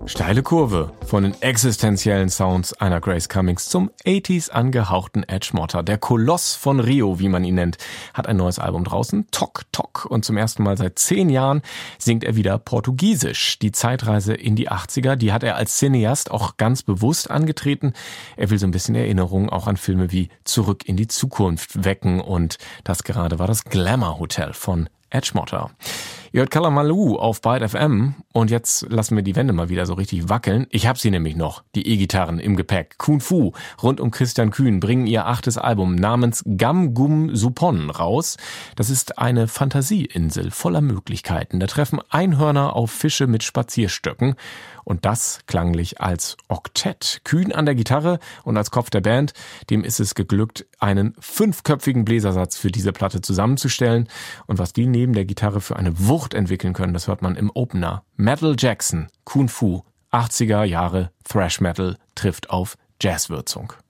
Steile Kurve von den existenziellen Sounds einer Grace Cummings zum 80s angehauchten Edge Motter. Der Koloss von Rio, wie man ihn nennt, hat ein neues Album draußen, Tok Tok. Und zum ersten Mal seit 10 Jahren singt er wieder Portugiesisch. Die Zeitreise in die 80er, die hat er als Cineast auch ganz bewusst angetreten. Er will so ein bisschen Erinnerungen auch an Filme wie Zurück in die Zukunft wecken. Und das gerade war das Glamour Hotel von Edge Motter. Ihr hört Kalamaloo auf Byte FM und jetzt lassen wir die Wände mal wieder so richtig wackeln. Ich hab sie nämlich noch, die E-Gitarren im Gepäck. Kung Fu rund um Christian Kühn bringen ihr 8. Album namens Gam Gum Supon raus. Das ist eine Fantasieinsel voller Möglichkeiten. Da treffen Einhörner auf Fische mit Spazierstöcken und das klanglich als Oktett. Kühn an der Gitarre und als Kopf der Band, dem ist es geglückt, einen 5-köpfigen Bläsersatz für diese Platte zusammenzustellen. Und was die neben der Gitarre für eine Wucht entwickeln können, das hört man im Opener. Metal Jackson, Kung Fu, 80er Jahre Thrash Metal trifft auf Jazzwürzung.